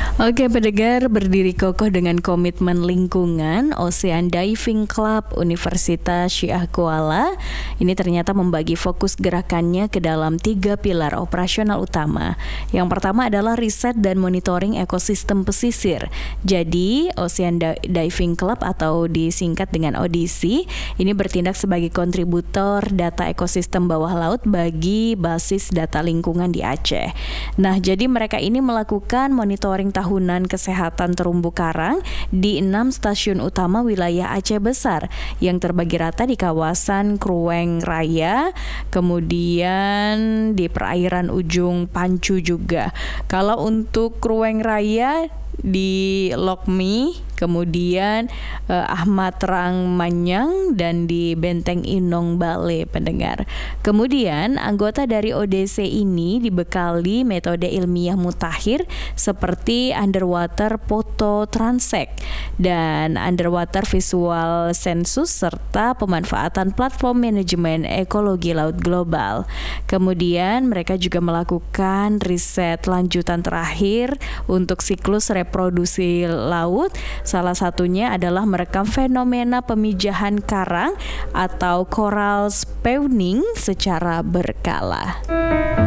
Oke, pendengar, berdiri kokoh dengan komitmen lingkungan, Ocean Diving Club Universitas Syiah Kuala ini ternyata membagi fokus gerakannya ke dalam 3 pilar operasional utama. Yang pertama adalah riset dan monitoring ekosistem pesisir. Jadi, Ocean Diving Club atau disingkat dengan ODC ini bertindak sebagai kontributor data ekosistem bawah laut bagi basis data lingkungan di Aceh. Nah, jadi mereka ini melakukan monitoring tahunan kesehatan terumbu karang di 6 stasiun utama wilayah Aceh Besar yang terbagi rata di kawasan Krueng Raya, kemudian di perairan Ujung Pancu juga. Kalau untuk Krueng Raya di Lokmi, kemudian Ahmad Rang Manyang, dan di Benteng Inong Bale, pendengar. Kemudian anggota dari ODC ini dibekali metode ilmiah mutakhir seperti underwater photo transect dan underwater visual census serta pemanfaatan platform manajemen ekologi laut global. Kemudian mereka juga melakukan riset lanjutan terakhir untuk siklus reproduksi laut. Salah satunya adalah merekam fenomena pemijahan karang atau coral spawning secara berkala.